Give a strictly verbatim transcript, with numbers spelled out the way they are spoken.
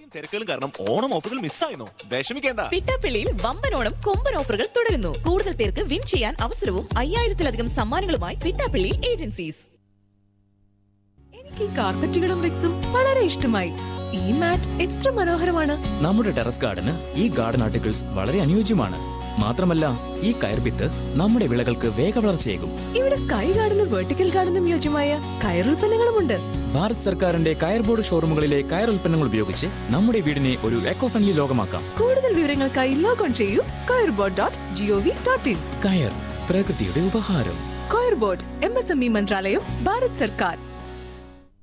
തിരക്കുകളും കാരണം ഓണം ഓഫറുകൾ മിസ്സായിരുന്നു. വിഷമിക്കേണ്ട. പിട്ടാപ്പിള്ളിയിൽ വമ്പൻ ഓണം കൊമ്പൻ ഓഫറുകൾ തുടരുന്നു. കൂടുതൽ പേർക്ക് വിൻ ചെയ്യാൻ അവസരവും അയ്യായിരത്തിലധികം സമ്മാനങ്ങളുമായി പിട്ടാപ്പിള്ളി ഏജൻസീസ്. എനിക്ക് ഈ കാർപ്പറ്റുകളും റിക്സും വളരെ ഇഷ്ടമായി. ഈ മാറ്റ് എത്ര മനോഹരമാണ്. നമ്മുടെ ടെറസ് ഗാർഡന് ഈ ഗാർഡൻ ആർട്ടിക്കിൾസ് വളരെ അനുയോജ്യമാണ്. മാത്രമല്ല, ഈ കയർഭിത്ത് നമ്മുടെ വിളകൾക്ക് വേഗവളർച്ചയേകും. ഇവിടെ സ്കൈ ഗാർഡനും വെർട്ടിക്കൽ ഗാർഡനും യോജ്യമായ കയറുൽപ്പന്നങ്ങളുമുണ്ട്. ഭാരത് സർക്കാരിന്റെ കയർ ബോർഡ് ഷോറൂമുകളിലെ കയർ ഉൽപ്പന്നങ്ങൾ ഉപയോഗിച്ച് നമ്മുടെ വീടിനെ ഒരു എക്കോ ഫ്രണ്ട്ലി ലോകമാക്കാം. കൂടുതൽ വിവരങ്ങൾക്കായി ലോഗോൺ ചെയ്യൂ Coir Board dot G O V dot in. കയർ, പ്രകൃതിയുടെ ഉപഹാരം. Coir Board, M S M E മന്ത്രാലയം, ഭാരത് സർക്കാർ.